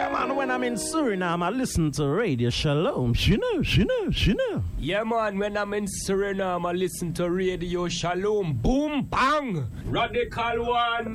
Yeah, man, when I'm in Suriname, I listen to Radio Shalom. She know. Yeah, man, when I'm in Suriname, I listen to Radio Shalom. Boom, bang! Radical one.